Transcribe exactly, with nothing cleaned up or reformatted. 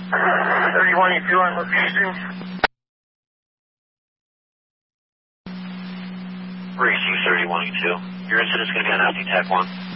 thirty-one E two on location. Racing thirty-one E two. Your incident's going to be on L T Tech one.